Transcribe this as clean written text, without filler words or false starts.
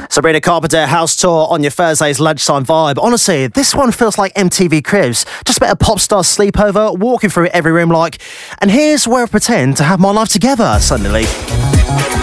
Sabrina Carpenter, House Tour on your Thursday's lunchtime vibe. Honestly, this one feels like MTV Cribs. Just a bit of pop star sleepover, walking through every room like, and here's where I pretend to have my life together suddenly.